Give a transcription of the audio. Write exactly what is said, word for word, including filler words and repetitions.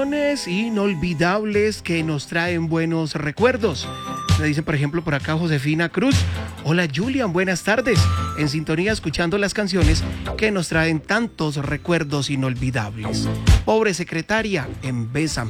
Inolvidables que nos traen buenos recuerdos. Me dicen, por ejemplo, por acá Josefina Cruz. Hola Julian, buenas tardes. En sintonía escuchando las canciones que nos traen tantos recuerdos inolvidables. Pobre secretaria en Besan